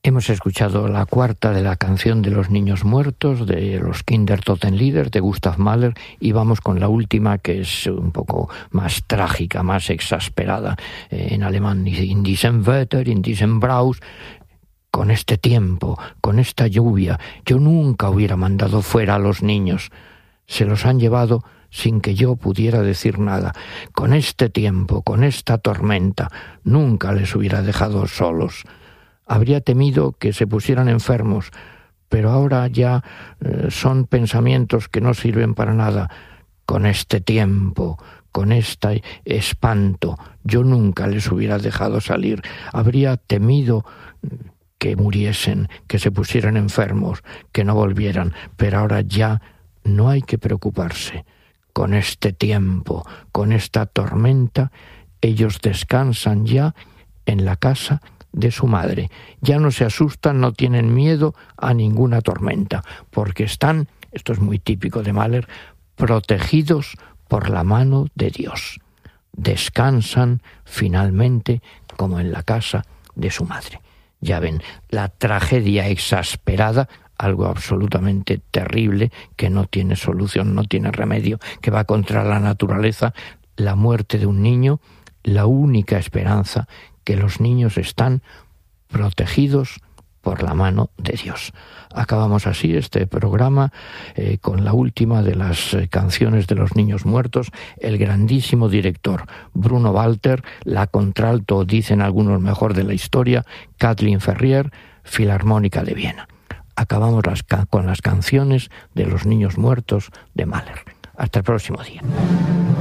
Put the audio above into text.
Hemos escuchado la cuarta de la canción de los niños muertos, de los Kindertotenlieder, de Gustav Mahler, y vamos con la última, que es un poco más trágica, más exasperada, en alemán, in diesem Wetter, in diesem Braus, con este tiempo, con esta lluvia, yo nunca hubiera mandado fuera a los niños. Se los han llevado sin que yo pudiera decir nada. Con este tiempo, con esta tormenta, nunca les hubiera dejado solos. Habría temido que se pusieran enfermos, pero ahora ya son pensamientos que no sirven para nada. Con este tiempo, con este espanto, yo nunca les hubiera dejado salir. Habría temido que muriesen, que se pusieran enfermos, que no volvieran, pero ahora ya no hay que preocuparse. Con este tiempo, con esta tormenta, ellos descansan ya en la casa de su madre. Ya no se asustan, no tienen miedo a ninguna tormenta, porque están, esto es muy típico de Mahler, protegidos por la mano de Dios. Descansan finalmente como en la casa de su madre. Ya ven, la tragedia exasperada, algo absolutamente terrible, que no tiene solución, no tiene remedio, que va contra la naturaleza, la muerte de un niño, la única esperanza, que los niños están protegidos por la mano de Dios. Acabamos así este programa con la última de las canciones de los niños muertos, el grandísimo director Bruno Walter, la contralto, dicen algunos, mejor de la historia, Kathleen Ferrier, Filarmónica de Viena. Acabamos con las canciones de los niños muertos de Mahler. Hasta el próximo día.